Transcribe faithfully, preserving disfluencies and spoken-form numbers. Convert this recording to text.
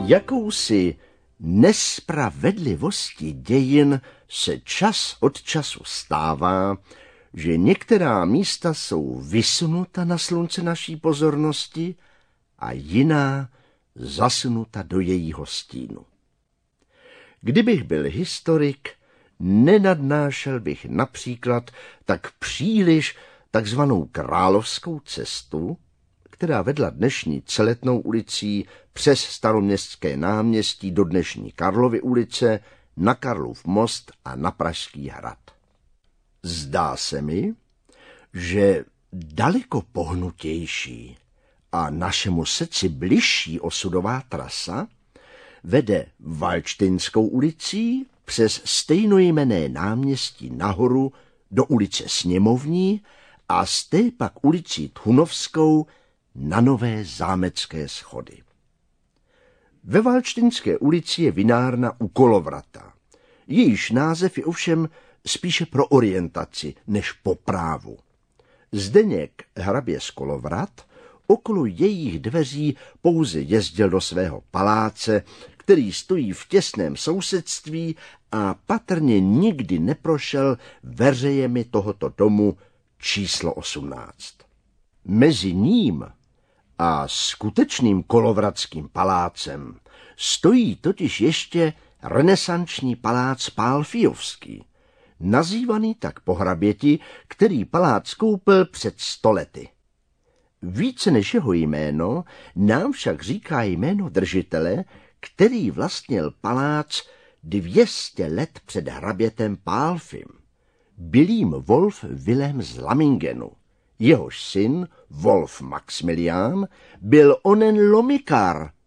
Jakousi nespravedlivosti dějin se čas od času stává, že některá místa jsou vysunuta na slunce naší pozornosti a jiná zasunuta do jejího stínu. Kdybych byl historik, nenadnášel bych například tak příliš takzvanou Královskou cestu, která vedla dnešní Celetnou ulicí přes Staroměstské náměstí do dnešní Karlovy ulice, na Karlův most a na Pražský hrad. Zdá se mi, že daleko pohnutější a našemu srdci bližší osudová trasa vede Valdštinskou ulicí přes stejnojmenné náměstí nahoru do ulice Sněmovní a z té pak ulicí Thunovskou na Nové Zámecké schody. Ve Valdštinské ulici je vinárna u Kolovrata. Jejíž název je ovšem spíše pro orientaci než po právu. Zdeněk hrabě z Kolovrat okolo jejich dveří pouze jezdil do svého paláce, který stojí v těsném sousedství, a patrně nikdy neprošel veřejemi tohoto domu číslo osmnáct. Mezi ním a skutečným kolovratským palácem stojí totiž ještě renesanční palác Pálfijovský, nazývaný tak po hraběti, který palác koupil před sto lety. Více než jeho jméno nám však říká jméno držitele, který vlastnil palác dvě stě let před hrabětem Pálfim. Byl jím Wolf Wilhelm z Lamingenu. Jehož syn, Wolf Maxmilián, byl onen lomikar,